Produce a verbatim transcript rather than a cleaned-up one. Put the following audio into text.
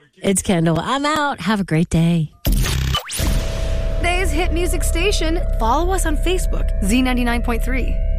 It's Kendall. I'm out. Have a great day. Today's hit music station. Follow us on Facebook, Z ninety-nine point three.